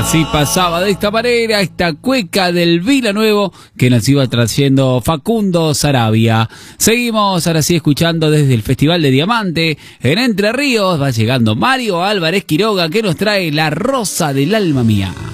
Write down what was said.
Así pasaba de esta manera esta cueca del Villanuevo que nos iba trayendo Facundo Sarabia. Seguimos ahora sí escuchando desde el Festival de Diamante en Entre Ríos. Va llegando Mario Álvarez Quiroga que nos trae La Rosa del Alma Mía.